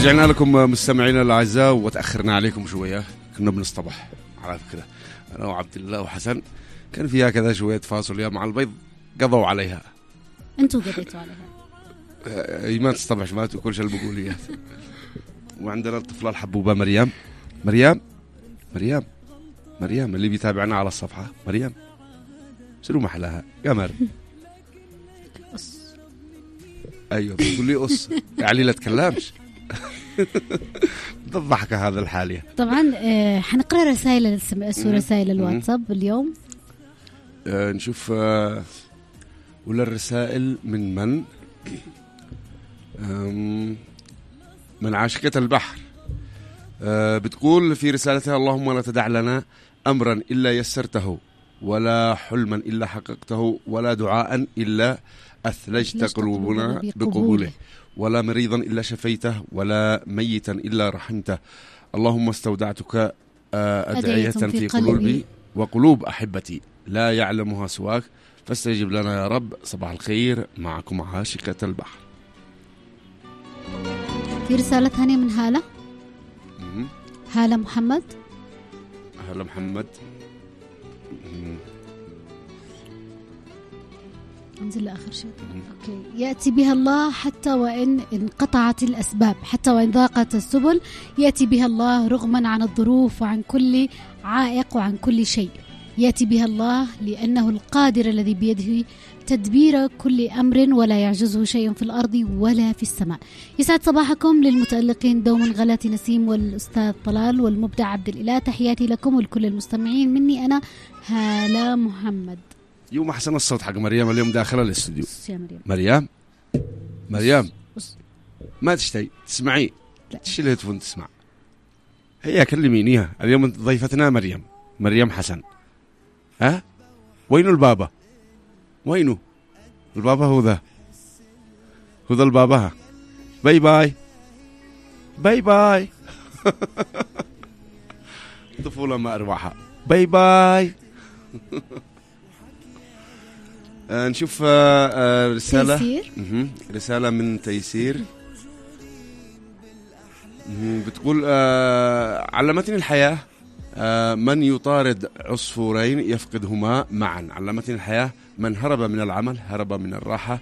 رجعنا لكم مستمعينا الاعزاء وتاخرنا عليكم شويه، كنا بنصطبح على فكره انا وعبد الله وحسن، كان فيها كذا شويه فاصوليا مع البيض قضوا عليها. انتوا قضيتوا عليها؟ ما تصطبحش ما تاكلش البقوليات. وعندنا الطفله الحبوبه مريم. مريم مريم مريم اللي بيتابعنا على الصفحه. مريم شنو محلاها قمر؟ ايوه بتقول لي قص يعني لا تكلمش. تضحك هذا الحالية. طبعا حنقرأ رسائل رسائل الواتساب اليوم. نشوف ولا الرسائل من من عاشقة البحر. بتقول في رسالتها: اللهم لا تدع لنا أمرا إلا يسرته، ولا حلما إلا حققته، ولا دعاء إلا أثلجت قلوبنا بقبوله، ولا مريضا إلا شفيته، ولا ميتا إلا رحمته. اللهم استودعتك أدعية في قلوبي وقلوب أحبتي لا يعلمها سواك، فاستجب لنا يا رب. صباح الخير، معكم عاشقة البحر. في رسالة ثانية من هالة محمد. هالة محمد. انزل آخر شيء. أوكي. يأتي بها الله حتى وإن انقطعت الأسباب، حتى وإن ضاقت السبل، يأتي بها الله رغما عن الظروف وعن كل عائق وعن كل شيء. يأتي بها الله لأنه القادر الذي بيده تدبير كل أمر، ولا يعجزه شيء في الأرض ولا في السماء. يسعد صباحكم للمتألقين دوما غلاتي نسيم والأستاذ طلال والمبدع عبد الإله. تحياتي لكم ولكل المستمعين، مني أنا هالة محمد. يوم أحسن الصوت حق مريم اليوم داخل الاستوديو. مريم مريم ما تشتي تسمعي، تشيل الهيدفون تسمع. هي كلمينيها اليوم ضيفتنا مريم حسن. وينو البابا؟ وينو البابا؟ هو ذا البابا. باي باي باي باي. طفولة ما أروعها. باي باي. نشوف رسالة تيسير. رسالة من تيسير. بتقول علمتني الحياة من يطارد عصفورين يفقدهما معا. علمتني الحياة من هرب من العمل هرب من الراحة.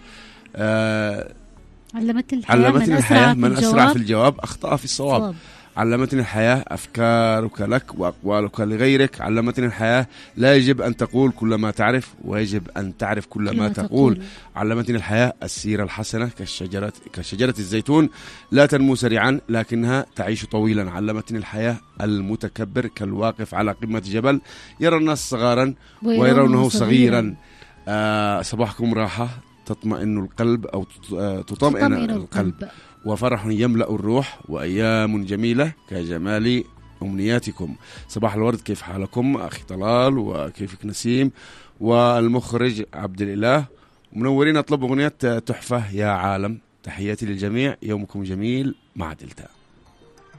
علمتني الحياة من أسرع في الجواب أخطأ في الصواب. علمتني الحياة أفكارك لك وأقوالك لغيرك. علمتني الحياة لا يجب أن تقول كل ما تعرف، ويجب أن تعرف كل ما تقول. علمتني الحياة السيرة الحسنة كشجرة الزيتون، لا تنمو سريعا لكنها تعيش طويلا. علمتني الحياة المتكبر كالواقف على قمة جبل يرى الناس صغارا ويرونه صغيرا. صباحكم راحة تطمئن القلب أو تطمئن القلب، وفرح يملأ الروح، وأيام جميلة كجمال أمنياتكم. صباح الورد، كيف حالكم أخي طلال؟ وكيفك نسيم؟ والمخرج عبد الإله منورين. أطلب أغنية تحفة يا عالم. تحياتي للجميع، يومكم جميل مع دلتا.